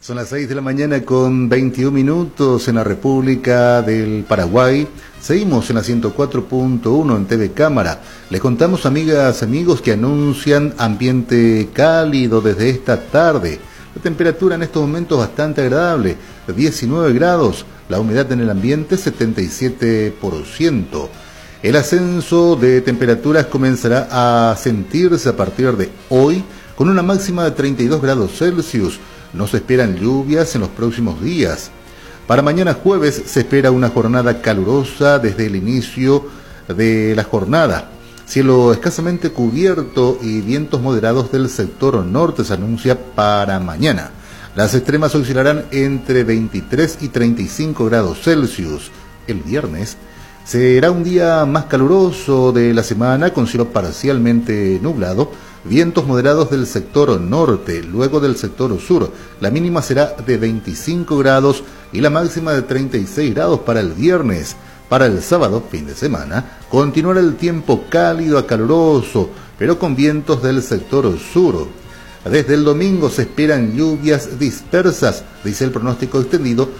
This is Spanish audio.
Son las 6 de la mañana con 21 minutos en la República del Paraguay. Seguimos en la 104.1 en TV Cámara. Les contamos, amigas, amigos, que anuncian ambiente cálido desde esta tarde. La temperatura en estos momentos bastante agradable, 19 grados. La humedad en el ambiente 77%. El ascenso de temperaturas comenzará a sentirse a partir de hoy con una máxima de 32 grados Celsius. No se esperan lluvias en los próximos días. Para mañana jueves se espera una jornada calurosa desde el inicio de la jornada. Cielo escasamente cubierto y vientos moderados del sector norte se anuncia para mañana. Las extremas oscilarán entre 23 y 35 grados Celsius. El viernes será un día más caluroso de la semana con cielo parcialmente nublado, vientos moderados del sector norte, luego del sector sur. La mínima será de 25 grados y la máxima de 36 grados para el viernes. Para el sábado, fin de semana, continuará el tiempo cálido a caluroso, pero con vientos del sector sur. Desde el domingo se esperan lluvias dispersas, dice el pronóstico extendido,